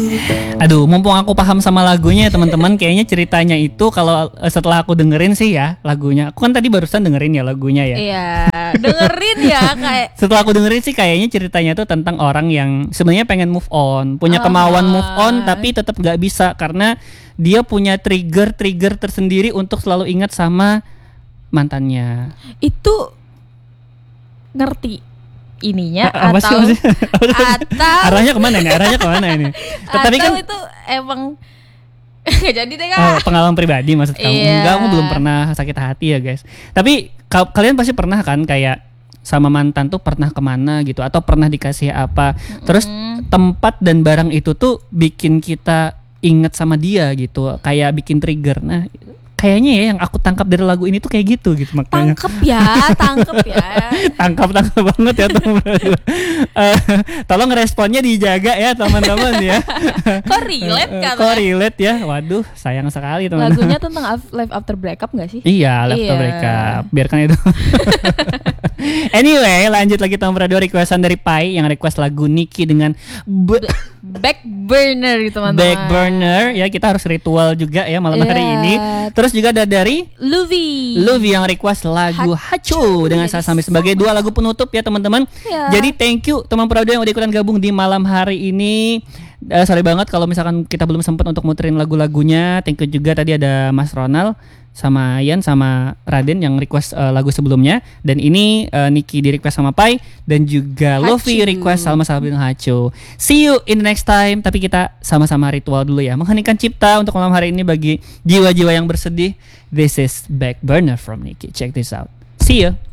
Aduh, mumpung aku paham sama lagunya ya teman-teman, kayaknya ceritanya itu kalau setelah aku dengerin sih ya lagunya. Aku kan tadi barusan dengerin ya lagunya ya. Iya, dengerin ya kayak. Setelah aku dengerin sih kayaknya ceritanya tuh tentang orang yang sebenarnya pengen move on, punya kemauan move on tapi tetap nggak bisa karena dia punya trigger tersendiri untuk selalu ingat sama mantannya. Itu ngerti ininya Apa atau sih? Arahnya kemana ini? Tapi atau kan itu emang nggak jadi deh Kak. pengalaman pribadi maksud kamu. Iya. Enggak, aku belum pernah sakit hati ya guys. Tapi kalian pasti pernah kan kayak sama mantan tuh pernah kemana gitu atau pernah dikasih apa. Terus tempat dan barang itu tuh bikin kita inget sama dia gitu, kayak bikin trigger. Nah, kayaknya ya yang aku tangkap dari lagu ini tuh kayak gitu makanya. Tangkep ya. Tangkap banget ya teman-teman. Tolong responnya dijaga ya teman-teman ya. Kok relate kan? Kok relate ya? Waduh, sayang sekali teman-teman. Lagunya tentang life after breakup gak sih? Iya, life after breakup. Biarkan itu. Anyway, lanjut lagi teman radio requestan dari Pai yang request lagu Niki dengan Back Burner gitu teman-teman. Back Burner ya, kita harus ritual juga ya malam hari ini. Terus juga ada dari Luvi yang request lagu Hacu dengan Saya Sambil sebagai dua lagu penutup ya teman-teman. Jadi thank you teman radio yang udah ikutan gabung di malam hari ini. Sorry banget kalau misalkan kita belum sempat untuk muterin lagu-lagunya. Thank you juga tadi ada Mas Ronald sama Ian sama Raden yang request lagu sebelumnya. Dan ini Niki di request sama Pai dan juga Lofi request Salma Sabin Hacu. See you in the next time. Tapi kita sama-sama ritual dulu ya, mengheningkan cipta untuk malam hari ini bagi jiwa-jiwa yang bersedih. This is Back Burner from Niki. Check this out. See you.